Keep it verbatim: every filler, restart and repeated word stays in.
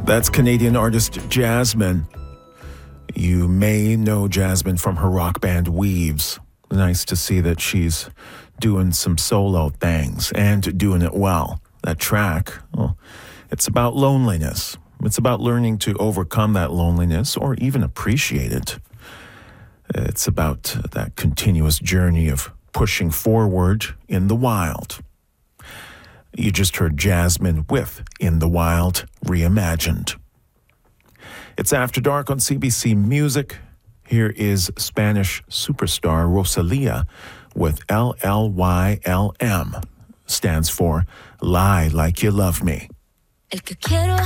That's Canadian artist Jasmine. You may know Jasmine from her rock band Weaves. Nice to see that she's doing some solo things and doing it well. That track, well, it's about loneliness. It's about learning to overcome that loneliness or even appreciate it. It's about that continuous journey of pushing forward in the wild. You just heard Jasmine with In the Wild Reimagined. It's After Dark on C B C Music. Here is Spanish superstar Rosalía with L L Y L M. Stands for Lie Like You Love Me.